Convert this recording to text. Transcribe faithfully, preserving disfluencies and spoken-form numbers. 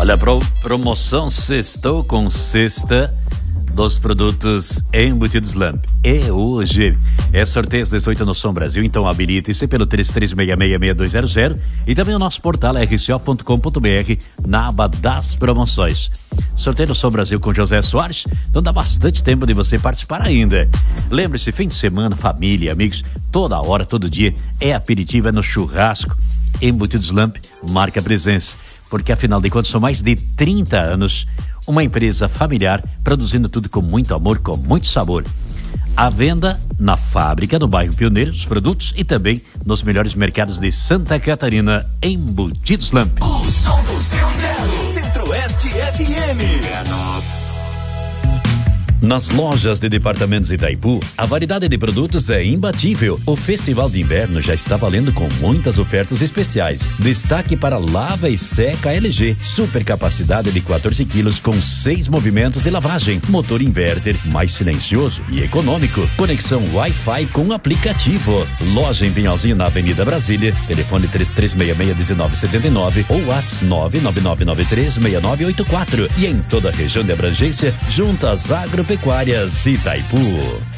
Olha, pro, promoção Sextou com Sexta dos produtos embutidos Lamp. É hoje. É sorteio às dezoito no Som Brasil, então habilite-se pelo três três seis seis, seis dois zero zero e também o nosso portal r c o ponto com ponto b r na aba das promoções. Sorteio no Som Brasil com José Soares, então dá bastante tempo de você participar ainda. Lembre-se, fim de semana, família, amigos, toda hora, todo dia, é aperitivo, é no churrasco. Embutidos Lamp marca presença, porque afinal de contas são mais de trinta anos, uma empresa familiar produzindo tudo com muito amor, com muito sabor. À venda na fábrica do bairro Pioneiro, os produtos e também nos melhores mercados de Santa Catarina. Embutidos Lamp. O som do seu carro, Centro-Oeste F M. É nosso. Nas lojas de departamentos Itaipu, a variedade de produtos é imbatível. O Festival de Inverno já está valendo com muitas ofertas especiais. Destaque para lava e seca L G. Super capacidade de quatorze quilos com seis movimentos de lavagem. Motor inverter mais silencioso e econômico. Conexão Wi-Fi com aplicativo. Loja em Pinhalzinho na Avenida Brasília. Telefone três três seis seis, um nove sete nove ou WhatsApp nove nove nove nove três seis nove oito quatro. E em toda a região de abrangência, juntas Agropecuárias Itaipu.